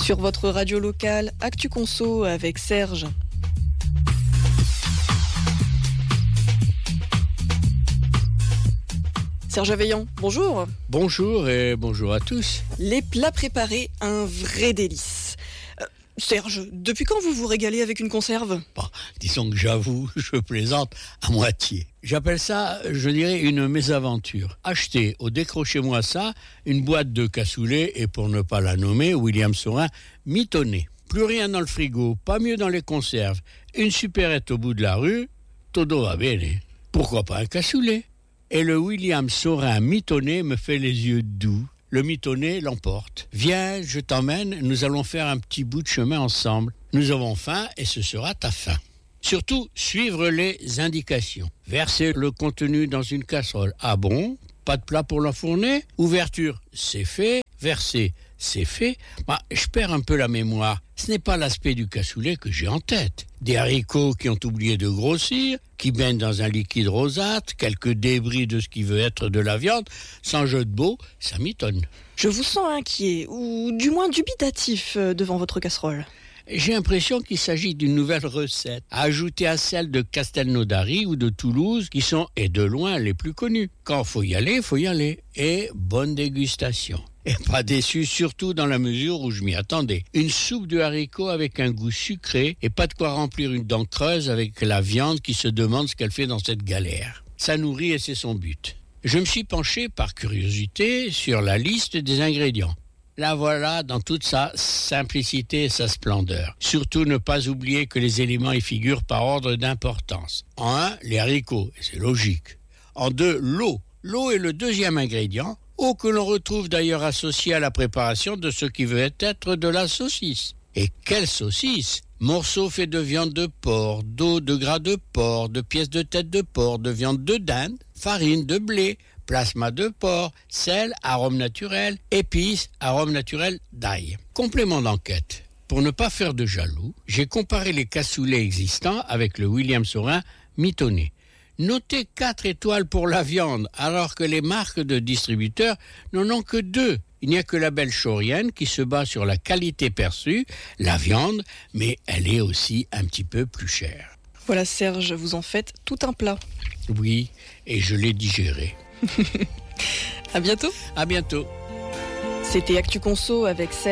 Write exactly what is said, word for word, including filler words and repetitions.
Sur votre radio locale, Actu Conso avec Serge. Serge Aveillant, bonjour. Bonjour et bonjour à tous. Les plats préparés, un vrai délice. Euh, Serge, depuis quand vous vous régalez avec une conserve ? Bon, disons que j'avoue, je plaisante à moitié. J'appelle ça, je dirais, une mésaventure. Acheter au décrochez-moi ça, une boîte de cassoulet et pour ne pas la nommer, William Saurin, mitonné. Plus rien dans le frigo, pas mieux dans les conserves. Une supérette au bout de la rue, todo va bene. Pourquoi pas un cassoulet ? Et le William Saurin mitonné me fait les yeux doux. Le mitonné l'emporte. Viens, je t'emmène, nous allons faire un petit bout de chemin ensemble. Nous avons faim et ce sera ta faim. Surtout, suivre les indications. Verser le contenu dans une casserole. Ah bon ? Pas de plat pour l'enfourner ? Ouverture, c'est fait. Verser, c'est fait. Bah, je perds un peu la mémoire. Ce n'est pas l'aspect du cassoulet que j'ai en tête. Des haricots qui ont oublié de grossir, qui baignent dans un liquide rosâtre, quelques débris de ce qui veut être de la viande. Sans jeu de mots, ça m'étonne. Je vous sens inquiet, ou du moins dubitatif devant votre casserole. J'ai l'impression qu'il s'agit d'une nouvelle recette, à ajouter à celle de Castelnaudary ou de Toulouse, qui sont, et de loin, les plus connues. Quand faut y aller, faut y aller. Et bonne dégustation. Et pas déçu, surtout dans la mesure où je m'y attendais. Une soupe de haricots avec un goût sucré et pas de quoi remplir une dent creuse avec la viande qui se demande ce qu'elle fait dans cette galère. Ça nourrit et c'est son but. Je me suis penché par curiosité sur la liste des ingrédients. La voilà dans toute sa simplicité et sa splendeur. Surtout ne pas oublier que les éléments y figurent par ordre d'importance. En un, les haricots, et c'est logique. En deux, l'eau. L'eau est le deuxième ingrédient, eau que l'on retrouve d'ailleurs associée à la préparation de ce qui veut être de la saucisse. Et quelle saucisse ! Morceaux faits de viande de porc, d'eau, de gras de porc, de pièces de tête de porc, de viande de dinde, farine de blé, plasma de porc, sel, arôme naturel, épices, arôme naturel d'ail. Complément d'enquête. Pour ne pas faire de jaloux, j'ai comparé les cassoulets existants avec le William Saurin mitonné. Notez quatre étoiles pour la viande, alors que les marques de distributeurs n'en ont que deux. Il n'y a que la belle Chaurienne qui se bat sur la qualité perçue, la viande, mais elle est aussi un petit peu plus chère. Voilà Serge, vous en faites tout un plat. Oui, et je l'ai digéré. À bientôt. À bientôt. C'était Actu Conso avec Serge.